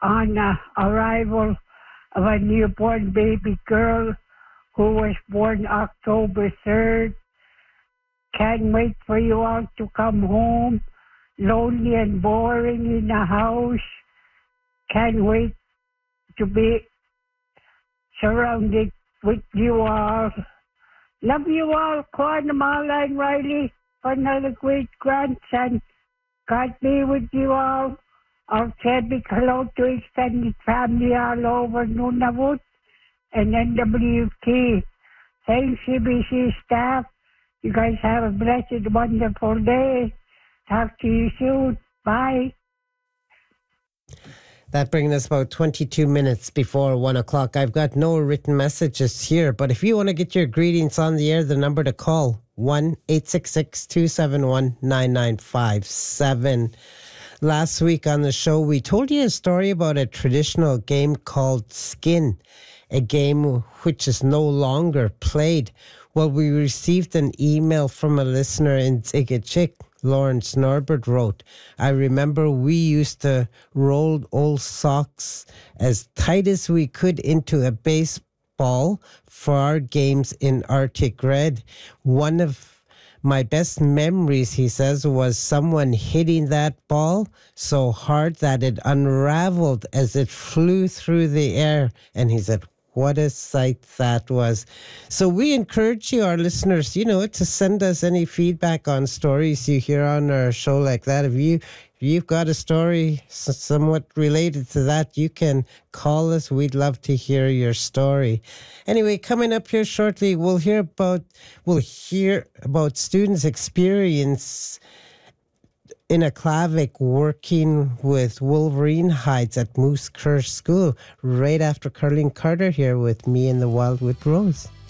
on the arrival of a newborn baby girl who was born October 3rd. Can't wait for you all to come home. Lonely and boring in the house. Can't wait to be surrounded with you all. Love you all, Quan, Amala, and Riley. Another great grandson. God be with you all. I'll say big hello to extended family all over Nunavut and NWT. Thanks, CBC staff. You guys have a blessed, wonderful day. Talk to you soon. Bye. That brings us about 22 minutes before 1 o'clock. I've got no written messages here, but if you want to get your greetings on the air, the number to call, 1-866-271-9957. Last week on the show, we told you a story about a traditional game called Skin, a game which is no longer played. Well, we received an email from a listener in Tigachik. Lawrence Norbert wrote, I remember we used to roll old socks as tight as we could into a baseball for our games in Arctic Red. One of my best memories, he says, was someone hitting that ball so hard that it unraveled as it flew through the air. And he said, what a sight that was. So we encourage you, our listeners, to send us any feedback on stories you hear on our show like that. If you've got a story somewhat related to that, you can call us. We'd love to hear your story. Anyway, coming up here shortly, we'll hear about students' experience in Aklavik working with wolverine hides at Moose Kerr School right after Carleen Carter here with Me and the Wildwood Rose.